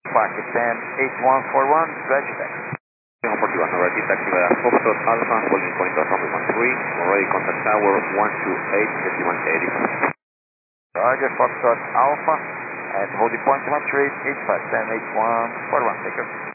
Pakistan 8141, Roger that. 41, already taxi via Foxtrot Alpha, holding point of runway 13, already contact tower 128, 8180. Roger, Foxtrot Alpha, and holding point 13, 85, 10, 8141, take care.